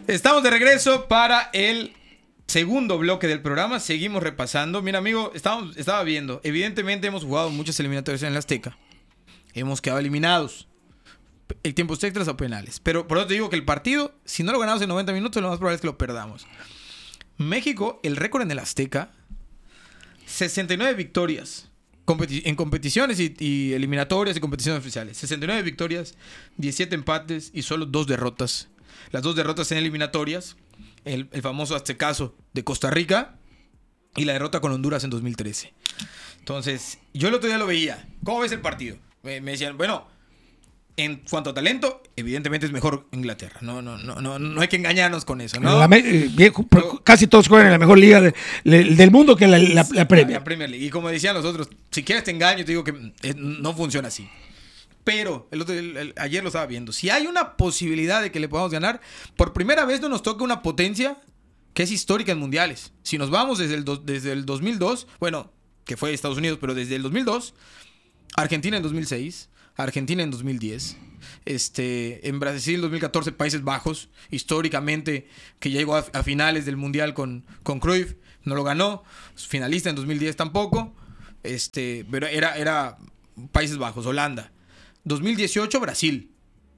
Estamos de regreso para el segundo bloque del programa. Seguimos repasando. Mira, amigo, estaba viendo. Evidentemente hemos jugado muchas eliminatorias en el Azteca. Hemos quedado eliminados. El tiempos extras o penales. Pero por eso te digo que el partido, si no lo ganamos en 90 minutos, lo más probable es que lo perdamos. México, el récord en el Azteca, 69 victorias en competiciones y eliminatorias y competiciones oficiales. 69 victorias, 17 empates y solo 2 derrotas. Las 2 derrotas en eliminatorias, el famoso aztecaso de Costa Rica y la derrota con Honduras en 2013. Entonces, yo el otro día lo veía. ¿Cómo ves el partido? Me decían, bueno, en cuanto a talento, evidentemente es mejor Inglaterra. No hay que engañarnos con eso, ¿no? Casi todos juegan en la mejor liga del mundo, que es la Premier. La Premier League. Y como decían los otros, si quieres te engaño, te digo que no funciona así. Pero ayer lo estaba viendo. Si hay una posibilidad de que le podamos ganar, por primera vez no nos toca una potencia que es histórica en mundiales. Si nos vamos desde el 2002, bueno, que fue Estados Unidos, pero desde el 2002, Argentina en 2006, Argentina en 2010, en Brasil en 2014, Países Bajos, históricamente, que ya llegó a finales del mundial con Cruyff, no lo ganó, finalista en 2010 tampoco, pero era Países Bajos, Holanda. 2018, Brasil.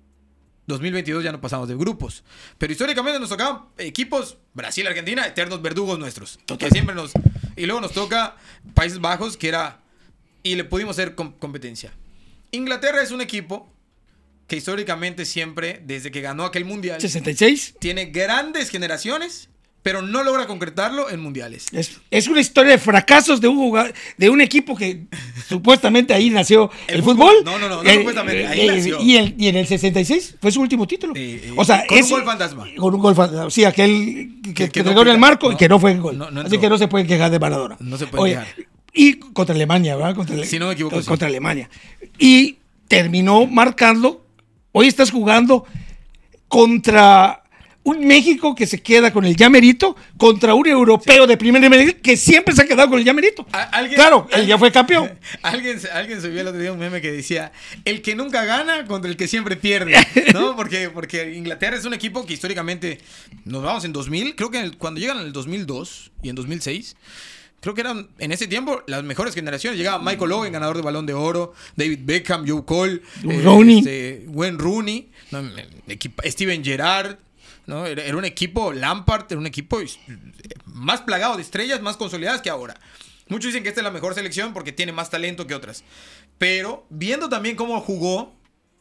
2022 ya no pasamos de grupos. Pero históricamente nos tocaban equipos, Brasil, Argentina, eternos verdugos nuestros. Que siempre y luego nos toca Países Bajos, que era... Y le pudimos hacer competencia. Inglaterra es un equipo que históricamente siempre, desde que ganó aquel mundial... 66. Tiene grandes generaciones, pero no logra concretarlo en mundiales. Es una historia de fracasos de un equipo que supuestamente ahí nació el fútbol. No, supuestamente, ahí nació. Y en el 66 fue su último título. O sea, con un gol fantasma. Con un gol fantasma. Sí, aquel que pegó en el marco y que no fue gol. Así que no se puede quejar de Maradona. No se puede quejar. Y contra Alemania, ¿verdad? Si no me equivoco, contra Alemania. Y terminó marcando. Hoy estás jugando contra un México que se queda con el llamerito contra un europeo de primer nivel que siempre se ha quedado con el llamerito. Claro, él ya fue campeón. Alguien subió el otro día un meme que decía: el que nunca gana contra el que siempre pierde, ¿no? Porque Inglaterra es un equipo que históricamente, nos vamos en 2000, creo que cuando llegan en el 2002 y en 2006, creo que eran en ese tiempo las mejores generaciones. Llegaba Michael Owen, ganador de Balón de Oro, David Beckham, Joe Cole, Wayne Rooney, Steven Gerrard, ¿no? Era un equipo, Lampard, era un equipo más plagado de estrellas, más consolidadas que ahora. Muchos dicen que esta es la mejor selección porque tiene más talento que otras. Pero viendo también cómo jugó,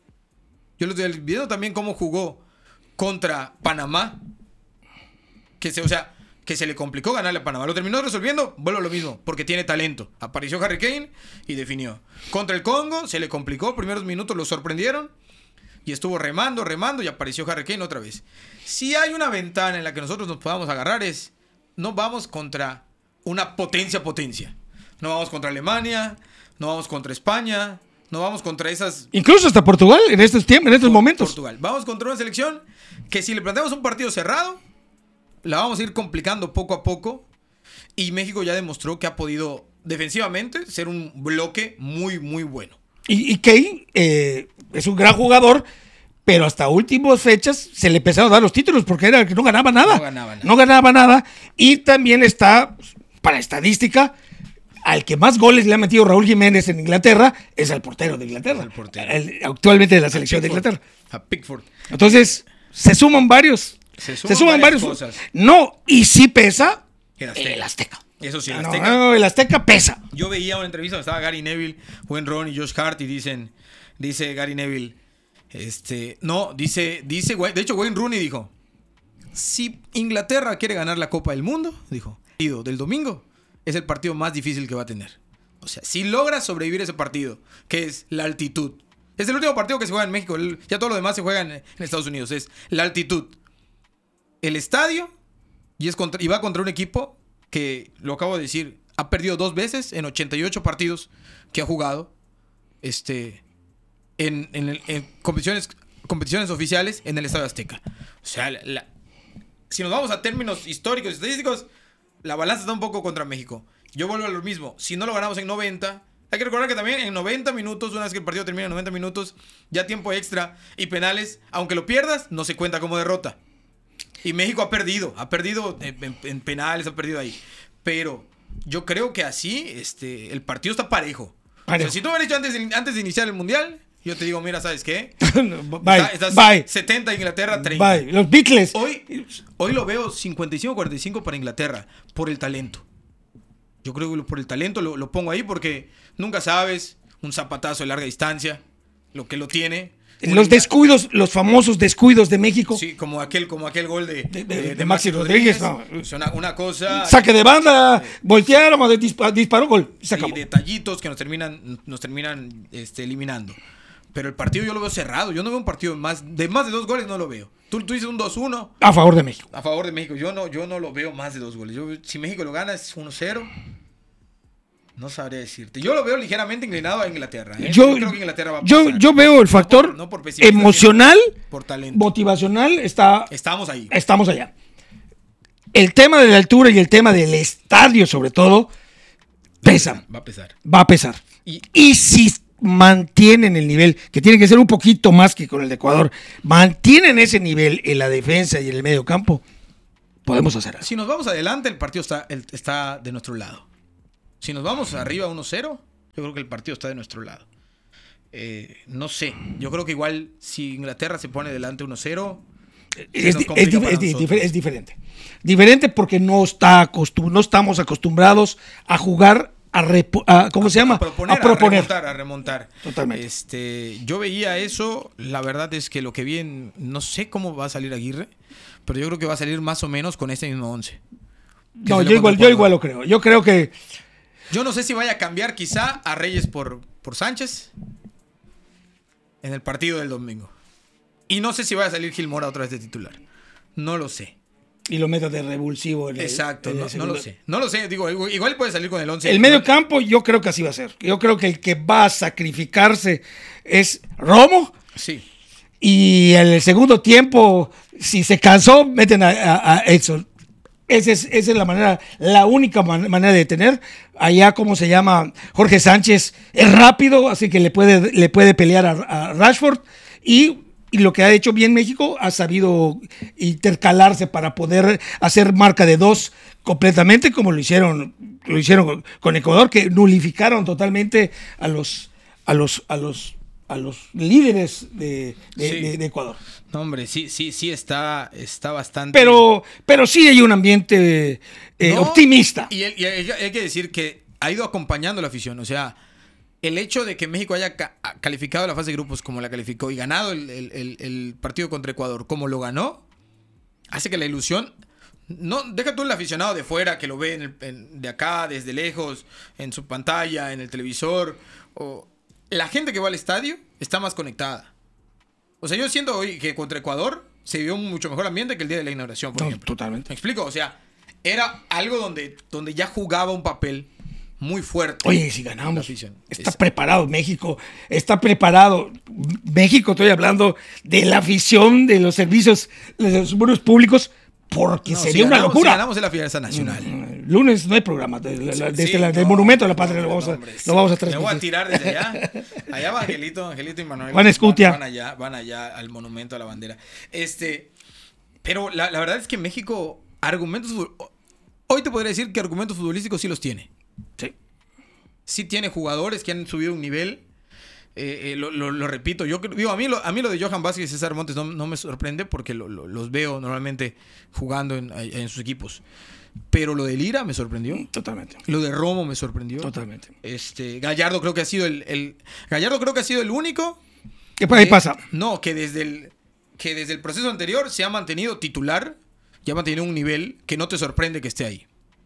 contra Panamá, que se le complicó ganarle a Panamá. Lo terminó resolviendo, vuelvo a lo mismo, porque tiene talento. Apareció Harry Kane y definió. Contra el Congo se le complicó, primeros minutos lo sorprendieron y estuvo remando y apareció Harry Kane otra vez. Si hay una ventana en la que nosotros nos podamos agarrar es, no vamos contra una potencia. No vamos contra Alemania, no vamos contra España, no vamos contra esas... Incluso hasta Portugal en estos momentos. Portugal. Vamos contra una selección que si le planteamos un partido cerrado, la vamos a ir complicando poco a poco. Y México ya demostró que ha podido defensivamente ser un bloque muy, muy bueno. Y Kane es un gran jugador, pero hasta últimas fechas se le empezaron a dar los títulos porque era el que no ganaba nada. Y también está, para estadística, al que más goles le ha metido Raúl Jiménez en Inglaterra es al portero de Inglaterra. Actualmente de la selección de Inglaterra. A Pickford. Entonces, se suman varios. Se suman varias cosas. No, y sí pesa el Azteca. Eso sí, el Azteca. El Azteca pesa. Yo veía una entrevista donde estaba Gary Neville, Wayne Rooney y Josh Hart y dice Gary Neville, de hecho Wayne Rooney dijo, si Inglaterra quiere ganar la Copa del Mundo, dijo, el partido del domingo es el partido más difícil que va a tener. O sea, si logra sobrevivir ese partido, que es la altitud. Es el último partido que se juega en México, ya todo lo demás se juega en Estados Unidos, es la altitud. El estadio y va contra un equipo que, lo acabo de decir, ha perdido 2 veces en 88 partidos que ha jugado en competiciones oficiales en el Estadio Azteca. O sea, si nos vamos a términos históricos y estadísticos, la balanza está un poco contra México. Yo vuelvo a lo mismo. Si no lo ganamos en 90, hay que recordar que también en 90 minutos, una vez que el partido termina en 90 minutos, ya tiempo extra y penales, aunque lo pierdas, no se cuenta como derrota. Y México ha perdido en penales, ha perdido ahí. Pero yo creo que así el partido está parejo. O sea, si tú me hubieras dicho antes de iniciar el Mundial, yo te digo, mira, ¿sabes qué? Bye. 70 Inglaterra, 30. Bye. Los Beatles. Hoy lo veo 55-45 para Inglaterra, por el talento. Yo creo que por el talento lo pongo ahí porque nunca sabes, un zapatazo de larga distancia, lo que lo tiene. Los descuidos, los famosos descuidos de México. Sí, como aquel gol de Maxi Rodríguez. No. Es una cosa. Saque de banda, voltearon, disparó, gol. Y detallitos que nos terminan eliminando. Pero el partido yo lo veo cerrado. Yo no veo un partido de más de 2 goles, no lo veo. Tú dices un 2-1. A favor de México. A favor de México. Yo no lo veo más de 2 goles. Si México lo gana es 1-0. No sabría decirte. Yo lo veo ligeramente inclinado a Inglaterra. Yo creo que Inglaterra va a pasar. Yo veo el factor no por emocional, por talento. Motivacional. Estamos ahí. Estamos allá. El tema de la altura y el tema del estadio, sobre todo, pesa. Va a pesar. Y si mantienen el nivel, que tiene que ser un poquito más que con el de Ecuador, mantienen ese nivel en la defensa y en el medio campo, podemos hacer algo. Si nos vamos adelante, el partido está de nuestro lado. Si nos vamos arriba 1-0, yo creo que el partido está de nuestro lado. No sé, yo creo que igual si Inglaterra se pone delante 1-0, es diferente. Diferente porque no estamos acostumbrados a jugar ¿cómo se llama? A proponer. A remontar. Totalmente. Yo veía eso, la verdad es que lo que vi no sé cómo va a salir Aguirre, pero yo creo que va a salir más o menos con este mismo 11. No, yo igual lo creo. Yo creo que... Yo no sé si vaya a cambiar quizá a Reyes por Sánchez en el partido del domingo. Y no sé si vaya a salir Gil Mora otra vez de titular. No lo sé. Y lo meto de revulsivo. Exacto, no lo sé. No lo sé, digo, igual puede salir con el 11. El medio campo yo creo que así va a ser. Yo creo que el que va a sacrificarse es Romo. Sí. Y en el segundo tiempo, si se cansó, meten a Edson. Esa es la única manera de tener. Allá, ¿cómo se llama? Jorge Sánchez es rápido, así que le puede pelear a Rashford. Y lo que ha hecho bien México, ha sabido intercalarse para poder hacer marca de 2 completamente, como lo hicieron con Ecuador, que nulificaron totalmente a los líderes de Ecuador. No, hombre, sí está bastante... Pero sí hay un ambiente optimista. Y hay que decir que ha ido acompañando la afición. O sea, el hecho de que México haya calificado la fase de grupos como la calificó y ganado el partido contra Ecuador como lo ganó, hace que la ilusión... No, deja tú el aficionado de fuera que lo ve de acá, desde lejos, en su pantalla, en el televisor. La gente que va al estadio está más conectada. O sea, yo siento hoy que contra Ecuador se vio un mucho mejor ambiente que el día de la inauguración, por ejemplo. Totalmente. ¿Me explico? O sea, era algo donde ya jugaba un papel muy fuerte. Oye, si ganamos, está preparado México, está preparado México, estoy hablando de la afición, de los servicios públicos, porque sería una locura. Si ganamos en la fiesta nacional. Lunes no hay programa, del Monumento a la Patria lo vamos a transmitir. Me voy a tirar desde allá. Allá va Angelito y Manuel. Juan Escutia. Van allá al Monumento a la Bandera. Pero la verdad es que México, hoy te podría decir que argumentos futbolísticos sí los tiene. Sí. Sí tiene jugadores que han subido un nivel. Lo repito, yo digo, a mí lo de Johan Vázquez y César Montes no me sorprende porque los veo normalmente jugando en sus equipos. Pero lo de Lira me sorprendió. Totalmente. Lo de Romo me sorprendió. Totalmente. Gallardo creo que ha sido el único. ¿Qué por ahí pasa? No, que desde el proceso anterior se ha mantenido titular y ha mantenido un nivel que no te sorprende que esté ahí.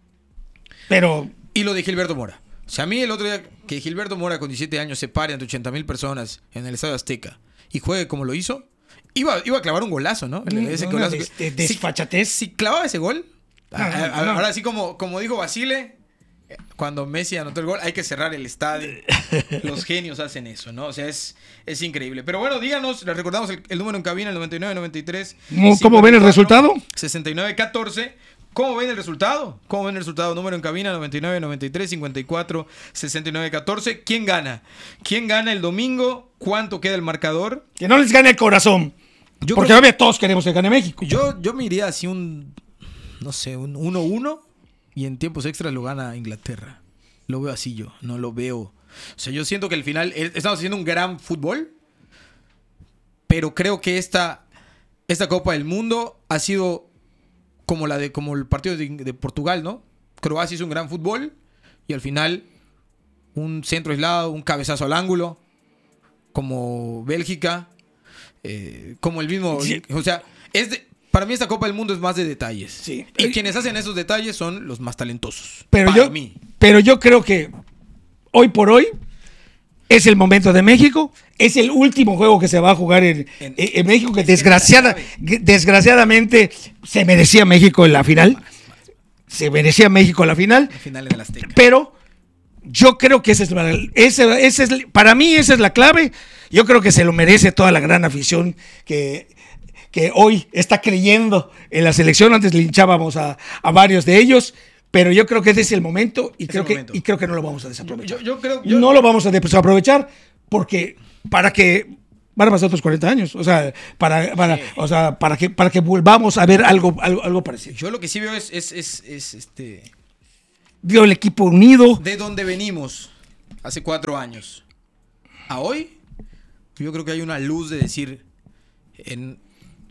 Y lo de Gilberto Mora. O sea, a mí el otro día que Gilberto Mora con 17 años se pare ante 80,000 personas en el Estadio Azteca y juegue como lo hizo, iba a clavar un golazo, ¿no? Ese golazo. Desfachatez. Si clavaba ese gol, ahora sí como dijo Basile, cuando Messi anotó el gol, hay que cerrar el estadio. Los genios hacen eso, ¿no? O sea, es increíble. Pero bueno, díganos, les recordamos el número en cabina, el 9993. ¿Cómo ven el resultado? 6914. ¿Cómo ven el resultado? Número en cabina 99 93 54 69 14. ¿Quién gana? ¿Quién gana el domingo? ¿Cuánto queda el marcador? Que no les gane el corazón. Porque obviamente todos queremos que gane México. Yo me iría así un 1-1 y en tiempos extras lo gana Inglaterra. Lo veo así yo, no lo veo. O sea, yo siento que al final estamos haciendo un gran fútbol, pero creo que esta Copa del Mundo ha sido como el partido de Portugal, ¿no? Croacia hizo un gran fútbol y al final un centro aislado, un cabezazo al ángulo, como Bélgica, como el mismo... Sí. O sea, para mí esta Copa del Mundo es más de detalles. Sí. Y quienes hacen esos detalles son los más talentosos. Pero yo creo que hoy por hoy es el momento de México. Es el último juego que se va a jugar en México, que desgraciadamente se merecía México en la final. Se merecía México en la final. La final en el Azteca. Pero yo creo que para mí esa es la clave. Yo creo que se lo merece toda la gran afición que hoy está creyendo en la selección. Antes linchábamos a varios de ellos. Pero yo creo que ese es el momento y creo que no lo vamos a desaprovechar. No lo vamos a desaprovechar porque para que van a pasar otros 40 años. O sea, para que volvamos a ver algo parecido. Yo lo que sí veo es veo el equipo unido. De donde venimos hace 4 años a hoy, yo creo que hay una luz de decir